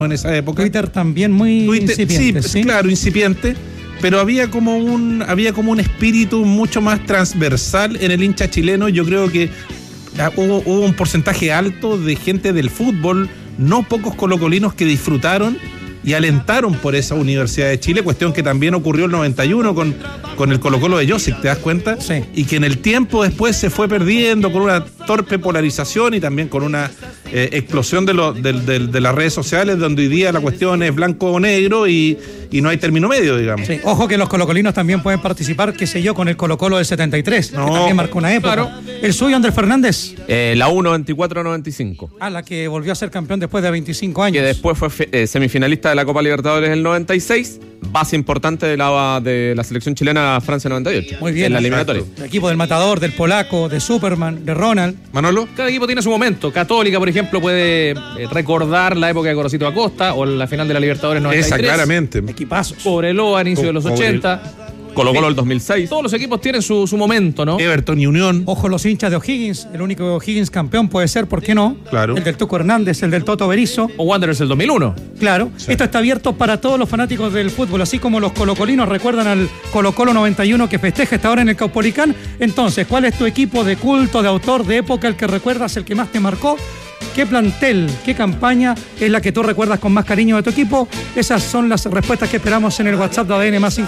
en esa época. Twitter también muy incipiente. Sí, claro, incipiente. Pero había como un espíritu mucho más transversal en el hincha chileno. Yo creo que hubo un porcentaje alto de gente del fútbol, no pocos colocolinos, que disfrutaron y alentaron por esa Universidad de Chile, cuestión que también ocurrió el 91 con el Colo-Colo de Josic, ¿te das cuenta? Sí. Y que en el tiempo después se fue perdiendo con una torpe polarización y también con una explosión de las redes sociales, donde hoy día la cuestión es blanco o negro y no hay término medio, digamos. Sí. Ojo que los colocolinos también pueden participar, qué sé yo, con el Colo-Colo del 73, que también marcó una época. Claro. ¿El suyo, Andrés Fernández? La U 94-95. La que volvió a ser campeón después de 25 años. Que después fue semifinalista de la Copa Libertadores el 96, base importante de la selección chilena Francia 98. Muy bien. En la eliminatoria. El equipo del Matador, del Polaco, de Superman, de Ronald. Manolo. Cada equipo tiene su momento. Católica, por ejemplo, puede recordar la época de Gorosito Acosta o la final de la Libertadores 93. Esa, claramente. Equipazos. Cobreloa, inicio de los 80. Colo-Colo el 2006. Todos los equipos tienen su momento, ¿no? Everton y Unión. Ojo los hinchas de O'Higgins, el único O'Higgins campeón puede ser, ¿por qué no? Claro. El del Tuco Hernández, el del Toto Berizzo. O Wanderers el 2001. Claro. Sí. Esto está abierto para todos los fanáticos del fútbol, así como los colocolinos recuerdan al Colo-Colo 91 que festeja esta hora en el Caupolicán. Entonces, ¿cuál es tu equipo de culto, de autor, de época, el que recuerdas, el que más te marcó? ¿Qué plantel, qué campaña es la que tú recuerdas con más cariño de tu equipo? Esas son las respuestas que esperamos en el WhatsApp de ADN más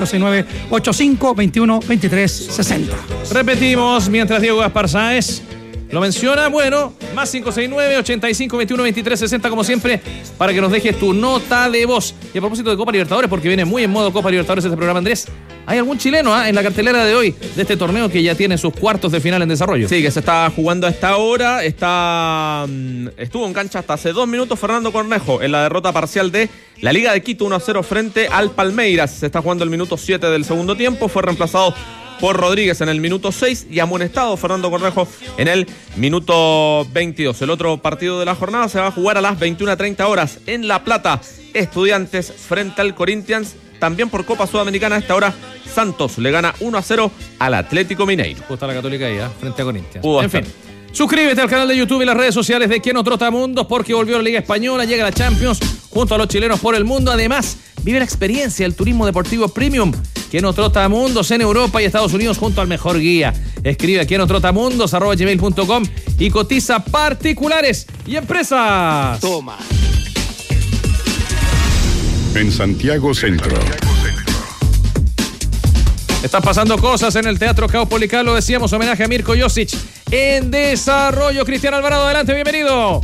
569-85-21-23-60. Repetimos, mientras Diego Gaspar Sáez lo menciona, bueno, más 569-85-21-23-60 como siempre, para que nos dejes tu nota de voz. Y a propósito de Copa Libertadores, porque viene muy en modo Copa Libertadores este programa, Andrés, ¿hay algún chileno en la cartelera de hoy de este torneo que ya tiene sus cuartos de final en desarrollo? Sí, que se está jugando a esta hora. Estuvo en cancha hasta hace 2 minutos Fernando Cornejo en la derrota parcial de la Liga de Quito 1-0 frente al Palmeiras. Se está jugando el minuto 7 del segundo tiempo. Fue reemplazado por Rodríguez en el minuto 6 y amonestado Fernando Cornejo en el minuto 22. El otro partido de la jornada se va a jugar a las 21:30 horas en La Plata. Estudiantes frente al Corinthians. También por Copa Sudamericana a esta hora, Santos le gana 1-0 al Atlético Mineiro. Está la Católica ahí, frente a Corinthians. En fin, suscríbete al canal de YouTube y las redes sociales de Quién No Trota Mundos, porque volvió la Liga Española, llega la Champions junto a los chilenos por el mundo. Además, vive la experiencia del turismo deportivo premium. Quién No Trota Mundos en Europa y Estados Unidos junto al mejor guía. Escribe a quienotrotamundos@gmail.com y cotiza particulares y empresas. Toma. En Santiago Centro. Están pasando cosas en el Teatro Caupolicán, lo decíamos, homenaje a Mirko Josic en desarrollo. Cristian Alvarado, adelante, bienvenido.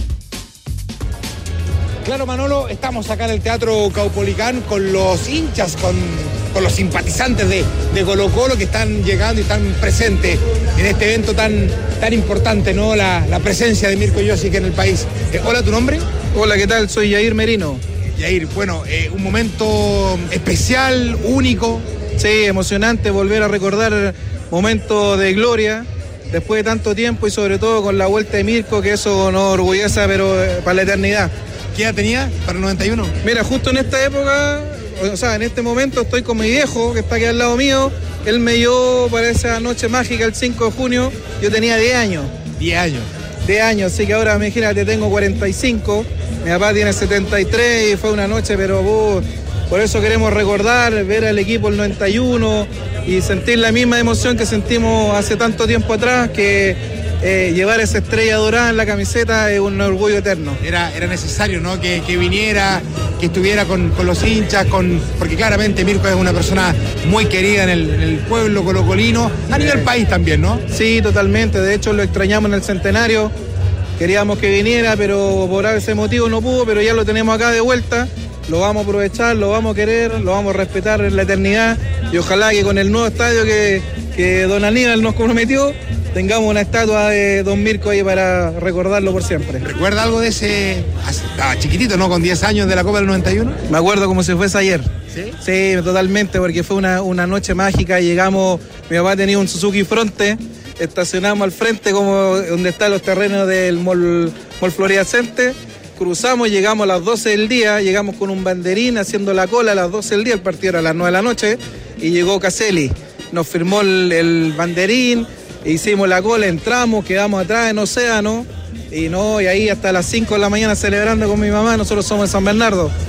Claro, Manolo, estamos acá en el Teatro Caupolicán con los hinchas, con los simpatizantes de Colo-Colo que están llegando y están presentes en este evento tan importante, ¿no? La presencia de Mirko Josic en el país. Hola, ¿tu nombre? Hola, ¿qué tal? Soy Yair Merino. Yair, bueno, un momento especial, único. Sí, emocionante volver a recordar momentos de gloria después de tanto tiempo y sobre todo con la vuelta de Mirko, que eso nos orgullece, pero para la eternidad. ¿Qué edad tenía para el 91? Mira, justo en esta época, o sea, en este momento estoy con mi viejo, que está aquí al lado mío. Él me llevó para esa noche mágica el 5 de junio. Yo tenía 10 años. 10 años. 10 años, así que ahora, imagínate, tengo 45. Mi papá tiene 73 y fue una noche, pero por eso queremos recordar, ver al equipo el 91 y sentir la misma emoción que sentimos hace tanto tiempo atrás, que llevar esa estrella dorada en la camiseta es un orgullo eterno. Era necesario, ¿no? Que viniera, que estuviera con los hinchas, porque claramente Mirko es una persona muy querida en el pueblo colocolino, a nivel país también, ¿no? Sí, totalmente. De hecho, lo extrañamos en el centenario. Queríamos que viniera, pero por ese motivo no pudo, pero ya lo tenemos acá de vuelta. Lo vamos a aprovechar, lo vamos a querer, lo vamos a respetar en la eternidad y ojalá que con el nuevo estadio que don Aníbal nos prometió, tengamos una estatua de don Mirko ahí para recordarlo por siempre. ¿Recuerda algo de ese? Estaba chiquitito, ¿no? Con 10 años de la Copa del 91. Me acuerdo como si fuese ayer. ¿Sí? Sí, totalmente, porque fue una noche mágica. Llegamos, mi papá tenía un Suzuki Fronte, estacionamos al frente como donde están los terrenos del Mall Florida Center. Cruzamos, llegamos a las 12 del día, llegamos con un banderín haciendo la cola a las 12 del día, el partido era a las 9 de la noche, y llegó Caselli. Nos firmó el banderín, hicimos la cola, entramos, quedamos atrás en Océano, Y ahí hasta las 5 de la mañana celebrando con mi mamá. Nosotros somos de San Bernardo.